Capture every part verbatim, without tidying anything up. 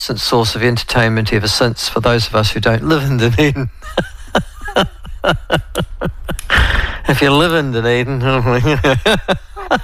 source of entertainment ever since for those of us who don't live in Dunedin. If you live in Dunedin, oh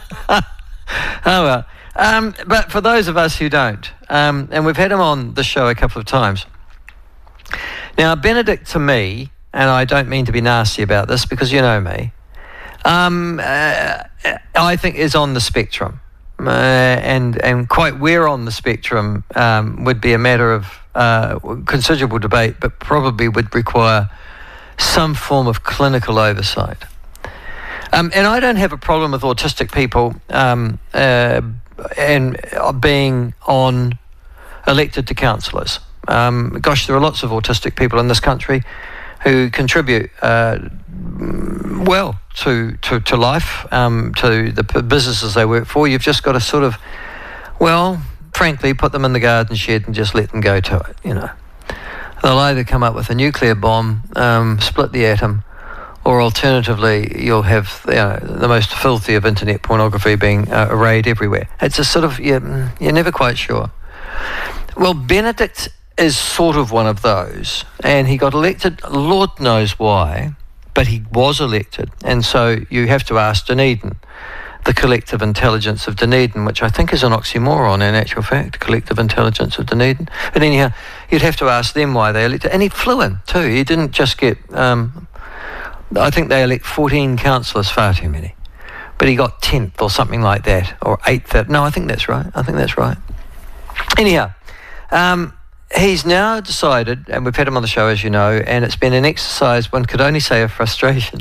well. Um, but for those of us who don't, um, and we've had him on the show a couple of times. Now, Benedict, to me, and I don't mean to be nasty about this because you know me, um, uh, I think is on the spectrum. Uh, and and quite where on the spectrum um, would be a matter of uh, considerable debate, but probably would require some form of clinical oversight. Um, and I don't have a problem with autistic people um, uh, and uh, being on elected to councillors. Um, gosh, there are lots of autistic people in this country who contribute uh, well to, to, to life, um, to the p- businesses they work for. You've just got to sort of, well, frankly, put them in the garden shed and just let them go to it, you know. They'll either come up with a nuclear bomb, um, split the atom, or alternatively, you'll have you know, the most filthy of internet pornography being uh, arrayed everywhere. It's a sort of, you're, you're never quite sure. Well, Benedict is sort of one of those, and he got elected, Lord knows why, but he was elected, and so you have to ask Dunedin, the collective intelligence of Dunedin, which I think is an oxymoron in actual fact, collective intelligence of Dunedin. But anyhow, you'd have to ask them why they elected, and he flew in too. He didn't just get, um, I think they elect fourteen councillors, far too many, but he got tenth or something like that, or eighth. No, I think that's right. I think that's right. Anyhow, um, he's now decided, and we've had him on the show, as you know, and it's been an exercise, one could only say, of frustration.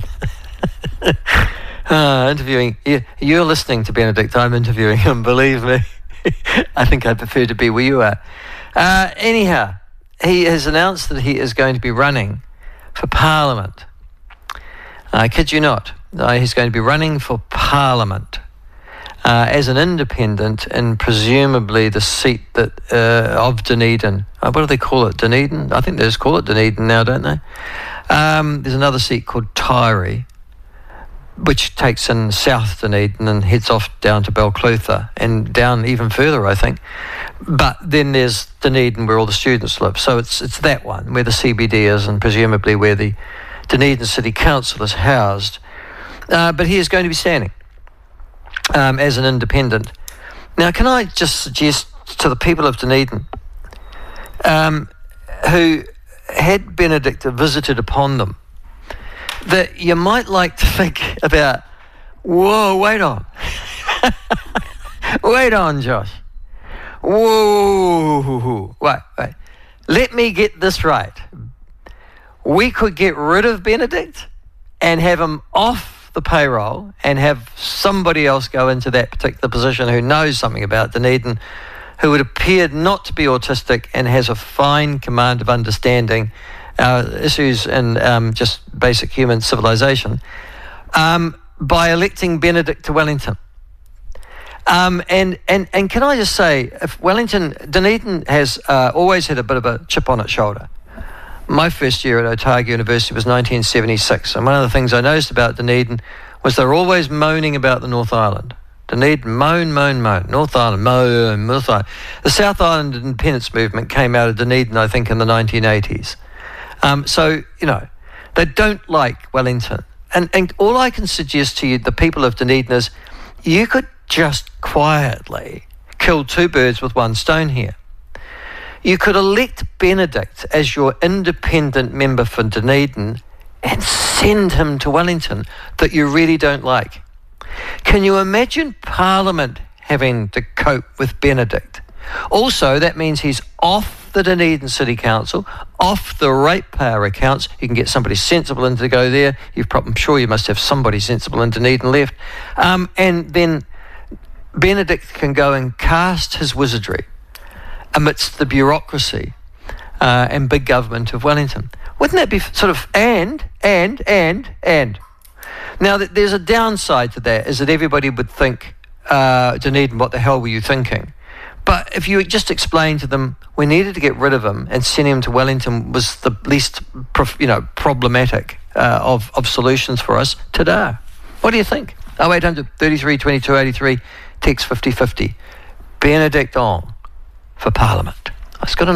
uh, interviewing, you, you're listening to Benedict, I'm interviewing him, believe me. I think I prefer to be where you are. Uh, anyhow, he has announced that he is going to be running for Parliament. I kid you not. Uh, he's going to be running for Parliament uh, as an independent in presumably the seat that uh, of Dunedin. Uh, what do they call it? Dunedin? I think they just call it Dunedin now, don't they? Um, there's another seat called Tyree, which takes in South Dunedin and heads off down to Balclutha and down even further, I think. But then there's Dunedin where all the students live. So it's it's that one where the C B D is and presumably where the Dunedin City Council is housed. Uh, but he is going to be standing um, as an independent. Now, can I just suggest to the people of Dunedin um, who had Benedict visited upon them that you might like to think about, whoa, wait on. Wait on, Josh. Whoa, wait, wait. Let me get this right. We could get rid of Benedict and have him off the payroll and have somebody else go into that particular position who knows something about Dunedin, who would appear not to be autistic and has a fine command of understanding uh, issues in um, just basic human civilization, um, by electing Benedict to Wellington. Um, and, and, and can I just say, if Wellington, Dunedin has uh, always had a bit of a chip on its shoulder. My first year at Otago University was nineteen seventy-six, and one of the things I noticed about Dunedin was they were always moaning about the North Island. Dunedin, moan, moan, moan. North Island, moan, North Island. The South Island independence movement came out of Dunedin, I think, in the nineteen eighties. Um, so, you know, they don't like Wellington. And, and all I can suggest to you, the people of Dunedin, is you could just quietly kill two birds with one stone here. You could elect Benedict as your independent member for Dunedin and send him to Wellington that you really don't like. Can you imagine Parliament having to cope with Benedict? Also, that means he's off the Dunedin City Council, off the ratepayer accounts. You can get somebody sensible in to go there. You've probably, I'm sure you must have somebody sensible in Dunedin left. Um, and then Benedict can go and cast his wizardry amidst the bureaucracy uh, and big government of Wellington. Wouldn't that be sort of, and, and, and, and. Now, there's a downside to that, is that everybody would think, uh, Dunedin, what the hell were you thinking? But if you just explain to them, we needed to get rid of him and send him to Wellington was the least, you know, problematic uh, of, of solutions for us today. What do you think? oh eight hundred, thirty-three, twenty-two, eighty-three, text fifty fifty. Benedict on for Parliament. It's got a